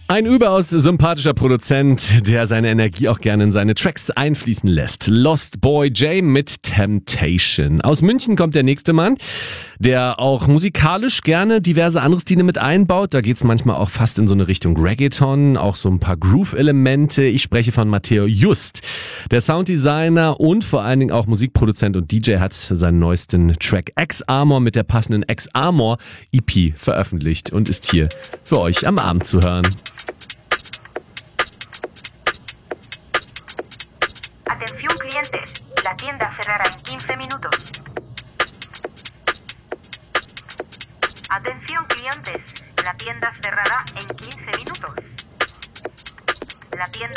Ein überaus sympathischer Produzent, der seine Energie auch gerne in seine Tracks einfließen lässt. Lost Boy J mit Temptation. Aus München kommt der nächste Mann, der auch musikalisch gerne diverse andere Stile mit einbaut. Da geht's manchmal auch fast in so eine Richtung Reggaeton, auch so ein paar Groove-Elemente. Ich spreche von Matteo Just. Der Sounddesigner und vor allen Dingen auch Musikproduzent und DJ hat seinen neuesten Track X-Armor mit der passenden X-Armor EP veröffentlicht und ist hier für euch am Abend zu hören. Atención clientes, la tienda cerrará en 15 minutos. Atención clientes, la tienda cerrará en 15 minutos. La tienda